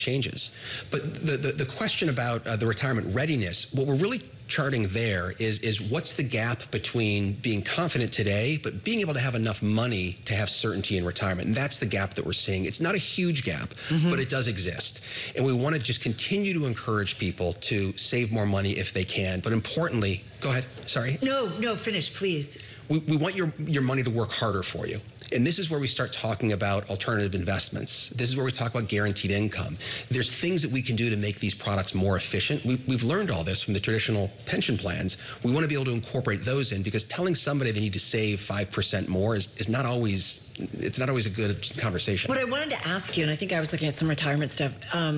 changes. But the question about the retirement readiness, what we're really charting there is what's the gap between being confident today, but being able to have enough money to have certainty in retirement. And that's the gap that we're seeing. It's not a huge gap, but it does exist. And we want to just continue to encourage people to save more money if they can. But importantly, go ahead, sorry. No, finish, please. We want your money to work harder for you. And this is where we start talking about alternative investments. This is where we talk about guaranteed income. There's things that we can do to make these products more efficient. We've learned all this from the traditional pension plans. We want to be able to incorporate those in, because telling somebody they need to save 5% more is not always, it's not always a good conversation. What I wanted to ask you, and I think I was looking at some retirement stuff,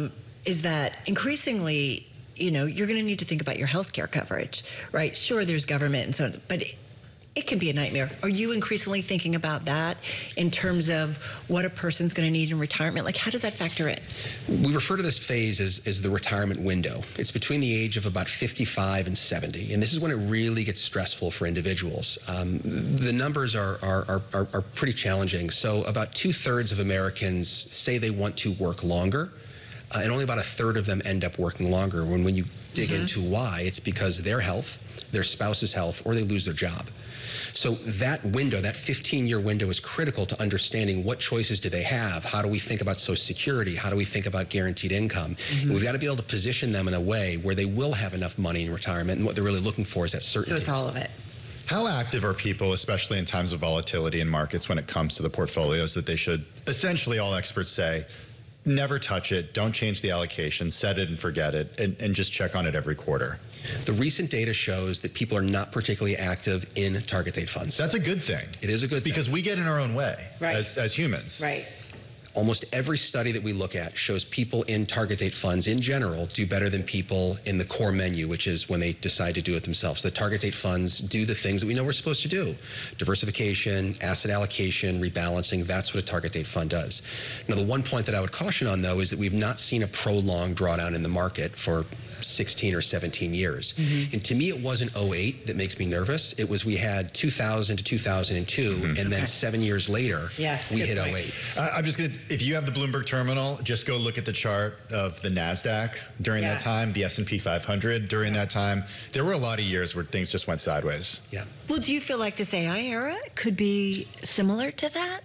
is that increasingly, you know, you're going to need to think about your health care coverage, right? Sure, there's government and so on, but it can be a nightmare. Are you increasingly thinking about that in terms of what a person's going to need in retirement? Like, how does that factor in? We refer to this phase as the retirement window. It's between the age of about 55 and 70, and this is when it really gets stressful for individuals. The numbers are pretty challenging. So about 2/3 of Americans say they want to work longer, and only about 1/3 of them end up working longer. When you dig into why, it's because their health, their spouse's health, or they lose their job. So that window, that 15-year window, is critical to understanding what choices do they have. How do we think about Social Security? How do we think about guaranteed income? We've got to be able to position them in a way where they will have enough money in retirement, and what they're really looking for is that certainty. So it's all of it. How active are people, especially in times of volatility in markets, when it comes to the portfolios that they should, essentially all experts say, never touch it, don't change the allocation, set it and forget it, and just check on it every quarter? The recent data shows that people are not particularly active in target date funds. That's a good thing. It is a good thing. Because we get in our own way as humans. Right. Almost every study that we look at shows people in target date funds in general do better than people in the core menu, which is when they decide to do it themselves. The target date funds do the things that we know we're supposed to do. Diversification, asset allocation, rebalancing, that's what a target date fund does. Now, the one point that I would caution on, though, is that we've not seen a prolonged drawdown in the market for 16 or 17 years. And to me, it wasn't 08 that makes me nervous. It was we had 2000 to 2002, and then 7 years later, we hit 08. I'm just going to, if you have the Bloomberg terminal, just go look at the chart of the NASDAQ during that time, the S&P 500 during that time. There were a lot of years where things just went sideways. Well, do you feel like this AI era could be similar to that?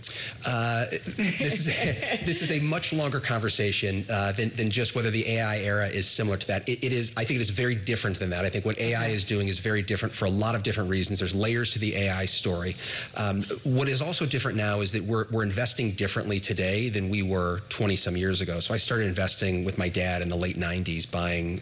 This is a much longer conversation than just whether the AI era is similar to that. It is. I think it is very different than that. I think what AI is doing is very different for a lot of different reasons. There's layers to the AI story. What is also different now is that we're investing differently today than we were 20-some years ago. So I started investing with my dad in the late 90s, buying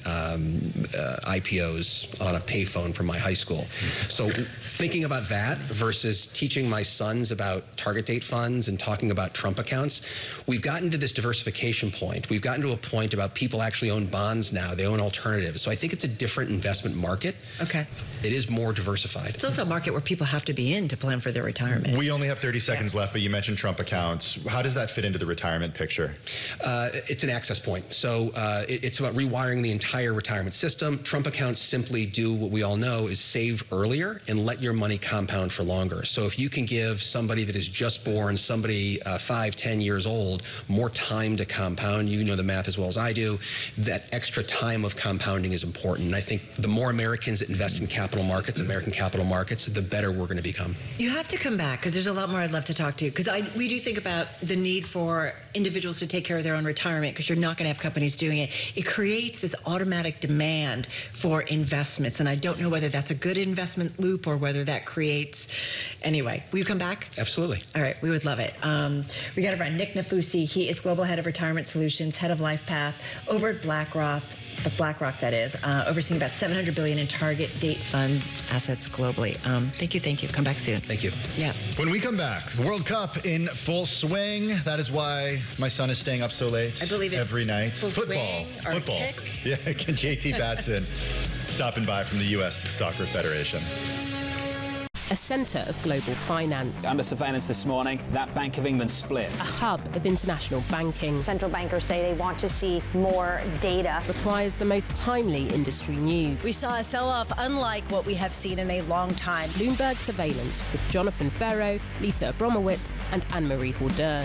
IPOs on a payphone from my high school. So thinking about that versus teaching my sons about target date funds and talking about Trump accounts, we've gotten to this diversification point. We've gotten to a point about people actually own bonds now. They own alternatives. So I think it's a different investment market. Okay. It is more diversified. It's also a market where people have to be in to plan for their retirement. We only have 30 seconds left, but you mentioned Trump accounts. How does that fit into the retirement picture? It's an access point. So it's about rewiring the entire retirement system. Trump accounts simply do what we all know is save earlier and let your money compound for longer. So if you can give somebody that is just born, somebody 5, 10 years old, more time to compound, you know the math as well as I do, that extra time of compounding is important. And I think the more Americans that invest in capital markets, American capital markets, the better we're going to become. You have to come back, because there's a lot more I'd love to talk to you, because we do think about the need for individuals to take care of their own retirement, because you're not going to have companies doing it. It creates this automatic demand for investments, and I don't know whether that's a good investment loop or whether that creates... Anyway, will you come back? Absolutely. All right, we would love it. We got a friend, Nick Nafusi. He is Global Head of Retirement Solutions, Head of LifePath, over at BlackRock, that is, overseeing about $700 billion in target date funds assets globally. Thank you. Come back soon. Thank you. Yeah. When we come back, the World Cup in full swing. That is why my son is staying up so late. I believe it's every night. Football. Kick. Yeah, JT Batson stopping by from the U.S. Soccer Federation. A centre of global finance. Under surveillance this morning, that Bank of England split. A hub of international banking. Central bankers say they want to see more data. Requires the most timely industry news. We saw a sell-off unlike what we have seen in a long time. Bloomberg Surveillance with Jonathan Ferro, Lisa Abromowitz and Anne-Marie Hordern.